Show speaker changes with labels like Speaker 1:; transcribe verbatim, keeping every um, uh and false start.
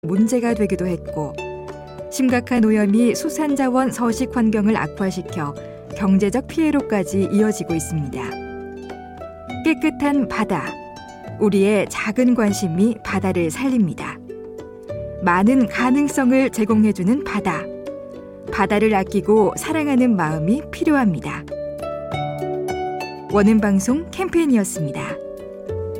Speaker 1: 문제가 되기도 했고, 심각한 오염이 수산자원 서식 환경을 악화시켜 경제적 피해로까지 이어지고 있습니다. 깨끗한 바다, 우리의 작은 관심이 바다를 살립니다. 많은 가능성을 제공해주는 바다, 바다를 아끼고 사랑하는 마음이 필요합니다. 원음방송 캠페인이었습니다.